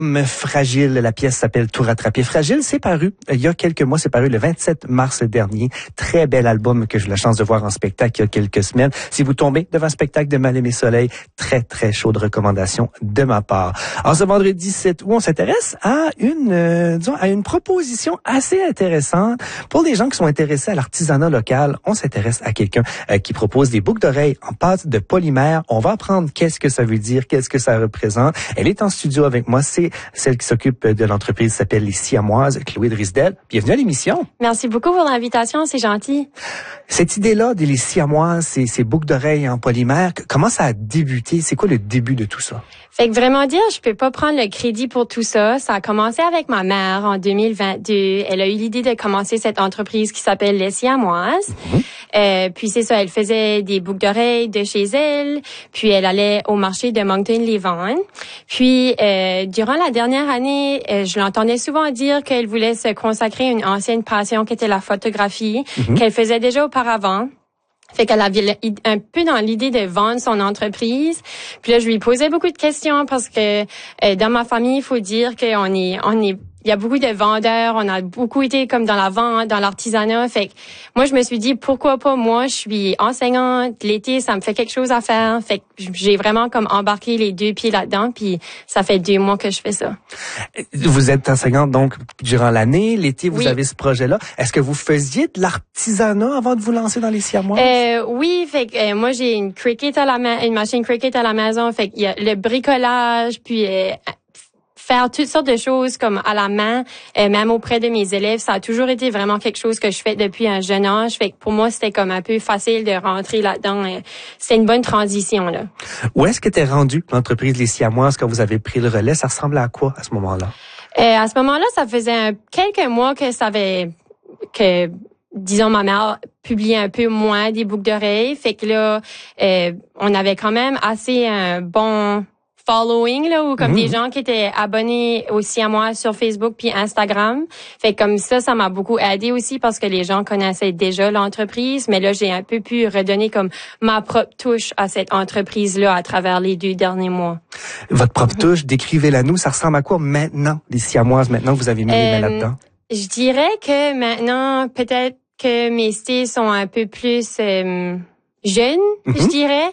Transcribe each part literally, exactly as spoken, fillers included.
Fragile, la pièce s'appelle Tout rattraper. Fragile, c'est paru il y a quelques mois, c'est paru le vingt-sept mars dernier. Très bel album que j'ai eu la chance de voir en spectacle il y a quelques semaines. Si vous tombez devant un spectacle de Mal-Aimé Soleil, très très chaude recommandation de ma part. En ce vendredi sept août, on s'intéresse à une euh, disons à une proposition assez intéressante pour les gens qui sont intéressés à l'artisanat local. On s'intéresse à quelqu'un euh, qui propose des boucles d'oreilles en pâte de polymère. On va apprendre qu'est-ce que ça veut dire, qu'est-ce que ça représente. Elle est en studio avec moi, c'est celle qui s'occupe de l'entreprise s'appelle Les Siamoises, Chloé Drisdel. Bienvenue à l'émission. Merci beaucoup pour l'invitation, c'est gentil. Cette idée-là des Les Siamoises, ces, ces boucles d'oreilles en polymère, comment ça a débuté? C'est quoi le début de tout ça? Fait que vraiment dire, je peux pas prendre le crédit pour tout ça. Ça a commencé avec ma mère en deux mille vingt-deux. Elle a eu l'idée de commencer cette entreprise qui s'appelle Les Siamoises. Mm-hmm. Euh, puis c'est ça, elle faisait des boucles d'oreilles de chez elle. Puis elle allait au marché de Moncton les vendre. Puis euh, durant la dernière année, euh, je l'entendais souvent dire qu'elle voulait se consacrer à une ancienne passion qui était la photographie, mm-hmm. qu'elle faisait déjà auparavant. Fait qu'elle avait un peu dans l'idée de vendre son entreprise. Puis là, je lui posais beaucoup de questions parce que euh, dans ma famille, il faut dire qu'on est, on est, il y a beaucoup de vendeurs. On a beaucoup été comme dans la vente, dans l'artisanat. Fait que moi, je me suis dit pourquoi pas moi. Je suis enseignante. L'été, ça me fait quelque chose à faire. Fait que j'ai vraiment comme embarqué les deux pieds là-dedans. Puis ça fait deux mois que je fais ça. Vous êtes enseignante donc durant l'année. L'été, vous oui. avez ce projet-là. Est-ce que vous faisiez de l'artisanat avant de vous lancer dans les Siamoises? Euh, oui, fait que euh, moi j'ai une Cricut à la ma- une machine Cricut à la maison. Fait qu'il y a le bricolage, puis euh, faire toutes sortes de choses comme à la main, euh, même auprès de mes élèves, ça a toujours été vraiment quelque chose que je fais depuis un jeune âge. Fait que pour moi, c'était comme un peu facile de rentrer là-dedans. C'est une bonne transition, là. Où est-ce que t'es rendu l'entreprise Les Siamoises quand vous avez pris le relais? Ça ressemblait à quoi à ce moment-là? Euh, à ce moment-là, ça faisait un, quelques mois que ça avait... que disons, ma mère publiait un peu moins des boucles d'oreilles. Fait que là, euh, on avait quand même assez un bon... following là ou comme mmh. des gens qui étaient abonnés aussi à moi sur Facebook puis Instagram. Fait comme ça ça m'a beaucoup aidé aussi parce que les gens connaissaient déjà l'entreprise, mais là j'ai un peu pu redonner comme ma propre touche à cette entreprise là à travers les deux derniers mois. Votre propre mmh. touche, décrivez-la nous, ça ressemble à quoi maintenant les Siamoises maintenant que vous avez mis euh, les mains là-dedans? Je dirais que maintenant peut-être que mes styles sont un peu plus euh, jeune, mm-hmm. je dirais.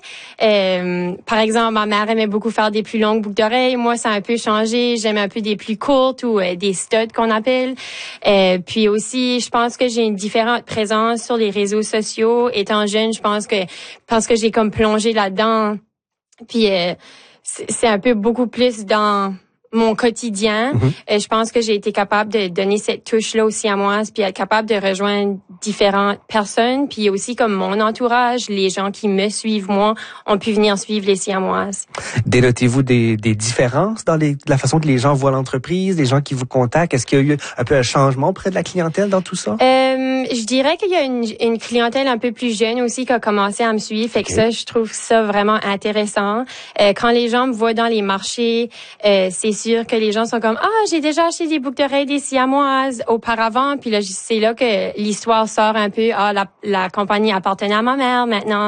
Euh, par exemple, ma mère aimait beaucoup faire des plus longues boucles d'oreilles. Moi, ça a un peu changé. J'aime un peu des plus courtes ou euh, des studs qu'on appelle. Euh, puis aussi, je pense que j'ai une différente présence sur les réseaux sociaux. Étant jeune, je pense que parce que j'ai comme plongé là-dedans. Puis euh, c'est, c'est un peu beaucoup plus dans mon quotidien. Mm-hmm. Euh, je pense que j'ai été capable de donner cette touche-là aussi à moi, puis être capable de rejoindre différentes personnes, puis aussi comme mon entourage, les gens qui me suivent moi, ont pu venir suivre les Siamoises. Dénotez-vous des, des différences dans les, la façon que les gens voient l'entreprise, les gens qui vous contactent? Est-ce qu'il y a eu un peu un changement auprès de la clientèle dans tout ça? Euh, je dirais qu'il y a une, une clientèle un peu plus jeune aussi qui a commencé à me suivre, fait que okay. ça, je trouve ça vraiment intéressant. Euh, quand les gens me voient dans les marchés, euh, c'est sûr que les gens sont comme ah j'ai déjà acheté des boucles d'oreilles des Siamoises auparavant, puis là c'est là que l'histoire sort un peu ah la, la compagnie appartenait à ma mère, maintenant